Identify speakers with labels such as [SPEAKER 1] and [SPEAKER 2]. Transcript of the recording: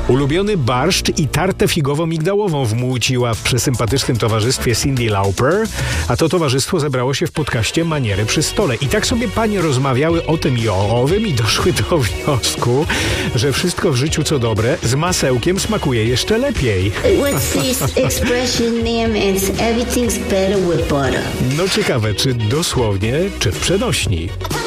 [SPEAKER 1] Ulubiony barszcz i tartę figowo-migdałową wmłóciła w przesympatycznym towarzystwie Cyndi Lauper, a to towarzystwo zebrało się w podcaście Maniery przy stole. I tak sobie panie rozmawiały o tym i o owym i doszły do wniosku, że wszystko w życiu co dobre z masełkiem smakuje jeszcze lepiej.
[SPEAKER 2] What's this expression, ma'am? It's everything's better with butter.
[SPEAKER 1] No ciekawe, czy dosłownie, czy w przenośni.